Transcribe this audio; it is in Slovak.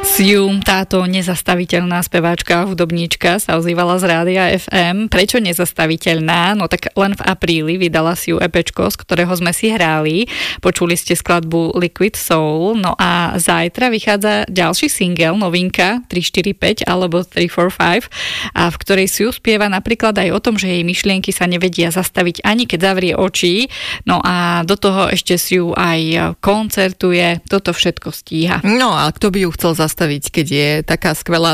Siu, táto nezastaviteľná speváčka, hudobníčka sa ozývala z Rádia FM. Prečo nezastaviteľná? No tak len v apríli vydala Siu EPčko, z ktorého sme si hrali. Počuli ste skladbu Liquid Soul. No a zajtra vychádza ďalší single, novinka 345 alebo 345, a v ktorej Siu spieva napríklad aj o tom, že jej myšlienky sa nevedia zastaviť ani keď zavrie oči. No a do toho ešte Siu aj koncertuje. Toto všetko stíha. No a kto by ju chcel zastaviť, keď je taká skvelá